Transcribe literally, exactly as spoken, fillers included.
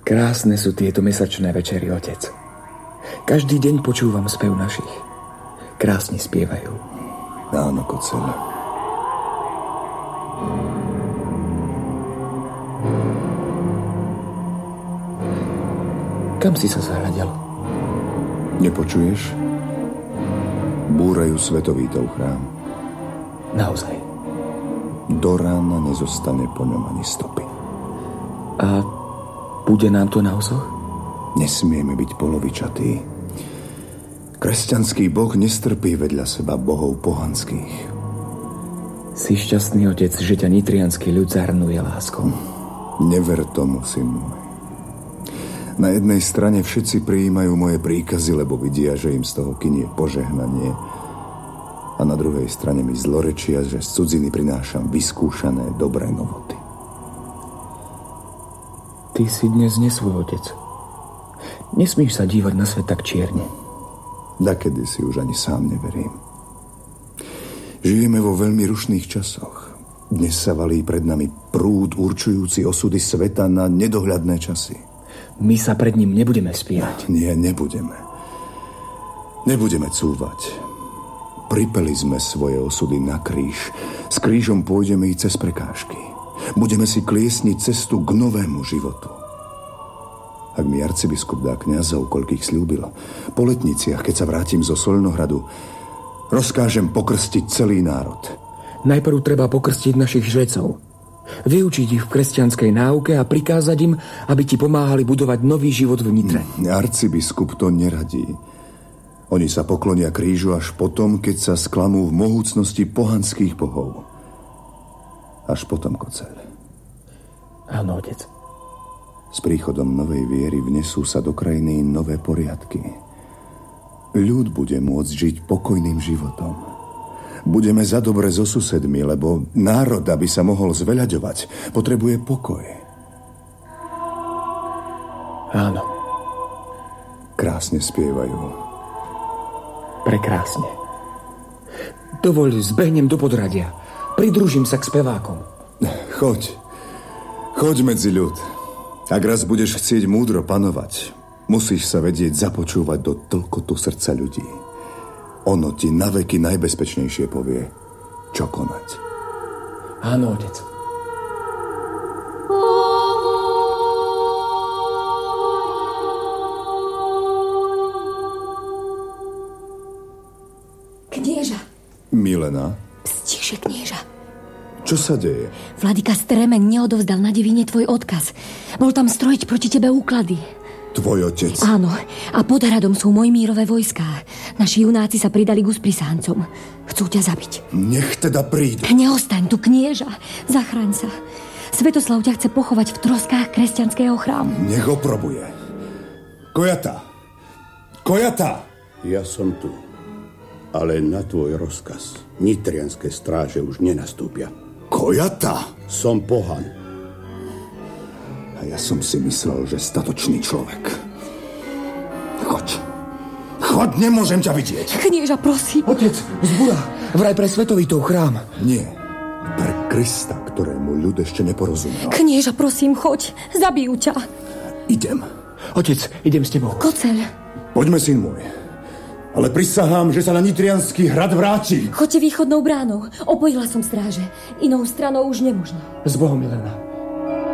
Krásne sú tieto mesačné večery, otec. Každý deň počúvam spev našich. Krásne spievajú. Áno, Koceľ. Kam si sa zahľadel? Nepočuješ? Búrajú svetovítov chrám. Naozaj. Do rána nezostane po ňom ani stopy. A bude nám to na osoch? Nesmieme byť polovičatí. Kresťanský boh nestrpí vedľa seba bohov pohanských. Si šťastný, otec, že ťa nitriansky ľud zahrnuje láskou. Never tomu, syn môj. Na jednej strane všetci prijímajú moje príkazy, lebo vidia, že im z toho kynie požehnanie. A na druhej strane mi zlorečia, že z cudziny prinášam vyskúšané dobré novoty. Ty si dnes nesvoj, otec. Nesmíš sa dívať na svet tak čierne. Dakedy si už ani sám neverím. Žijeme vo veľmi rušných časoch. Dnes sa valí pred nami prúd určujúci osudy sveta na nedohľadné časy. My sa pred ním nebudeme spierať. Nie, nebudeme. Nebudeme cúvať. Pripeli sme svoje osudy na kríž. S krížom pôjdeme i cez prekážky. Budeme si kliesniť cestu k novému životu. Ak mi arcibiskup dá kňazov, koľkých sľúbilo, po letniciach, keď sa vrátim zo Solnohradu, rozkážem pokrstiť celý národ. Najprv treba pokrstiť našich žrecov. Vyučiť ich v kresťanskej náuke a prikázať im, aby ti pomáhali budovať nový život v Nitre. Arcibiskup to neradí. Oni sa poklonia krížu až potom, keď sa sklamú v mohúcnosti pohanských bohov. Až potom, Koceľ. Áno, otec. S príchodom novej viery vnesú sa do krajiny nové poriadky. Ľud bude môcť žiť pokojným životom. Budeme za dobre so susedmi, lebo národ, aby sa mohol zveľaďovať, potrebuje pokoj. Áno. Krásne spievajú. Prekrásne. Dovoľ, zbehnem do podradia. Pridružím sa k spevákom. Choď. Choď medzi ľud. Ak raz budeš chcieť múdro panovať, musíš sa vedieť započúvať do tlkotu srdca ľudí. Ono ti naveky najbezpečnejšie povie, čo konať. Áno, otec. Knieža. Milena? Stiše, knieža. Čo sa deje? Vladyka Stremek neodovzdal na Devíne tvoj odkaz. Bol tam strojiť proti tebe úklady. Tvoj otec? Áno, a pod hradom sú mojmírové vojská. Naši junáci sa pridali k Usprisáncom. Chcú ťa zabiť. Nech teda prídu. Neostaň tu, knieža. Zachraň sa. Svetoslav ťa chce pochovať v troskách kresťanského chrámu. Nech oprobuje. Kojata! Kojata! Ja som tu. Ale na tvoj rozkaz nitrianske stráže už nenastúpia. Kojata! Som pohan. A ja som si myslel, že statočný človek. Choď. Choď, nemôžem ťa vidieť. Knieža, prosím. Otec, zbúra. Vraj pre svetovitov chrám. Nie. Pre Krista, ktorému ľud ešte neporozumel. Knieža, prosím, choď. Zabijú ťa. Idem. Otec, idem s tebou. Koceľ. Poďme, syn môj. Ale prisahám, že sa na nitriansky hrad vrátim. Choďte východnou bránou. Opojila som stráže. Inou stranou už nemožno. S Bohom, Milena.